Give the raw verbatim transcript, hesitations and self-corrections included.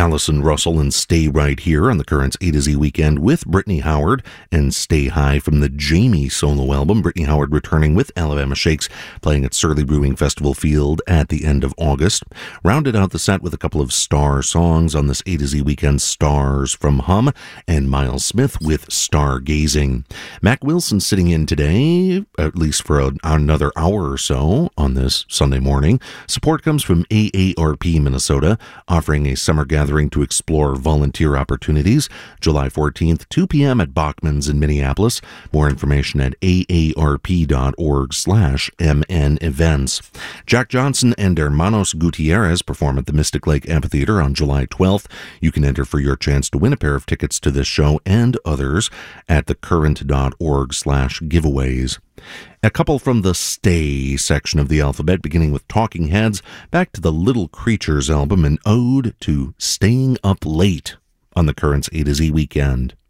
Allison Russell and Stay Right Here on the Currents A to Z Weekend with Brittany Howard and Stay High from the Jamie solo album. Brittany Howard returning with Alabama Shakes, playing at Surly Brewing Festival Field at the end of August. Rounded out the set with a couple of star songs on this A to Z Weekend, Stars from Hum and Miles Smith with Stargazing. Mac Wilson sitting in today, at least for a, another hour or so on this Sunday morning. Support comes from A A R P Minnesota, offering a summer gathering to explore volunteer opportunities. July fourteenth, two p.m. at Bachman's in Minneapolis. More information at aarp.org slash mn events. Jack Johnson and Hermanos Gutierrez perform at the Mystic Lake Amphitheater on July twelfth. You can enter for your chance to win a pair of tickets to this show and others at thecurrent.org slash giveaways. A couple from the Stay section of the alphabet, beginning with Talking Heads, back to the Little Creatures album, an ode to staying up late on the Currents A to Z Weekend.